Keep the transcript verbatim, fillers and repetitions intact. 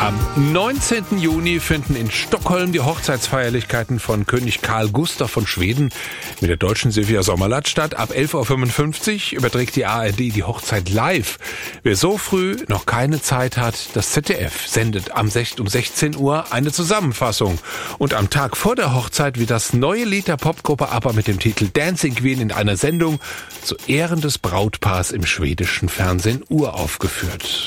Am neunzehnten Juni finden in Stockholm die Hochzeitsfeierlichkeiten von König Carl Gustaf von Schweden mit der deutschen Silvia Sommerlath statt. Ab elf Uhr fünfundfünfzig überträgt die A R D die Hochzeit live. Wer so früh noch keine Zeit hat, das Z D F sendet am um sechzehn Uhr eine Zusammenfassung. Und am Tag vor der Hochzeit wird das neue Lied der Popgruppe ABBA mit dem Titel Dancing Queen in einer Sendung zu Ehren des Brautpaars im schwedischen Fernsehen uraufgeführt.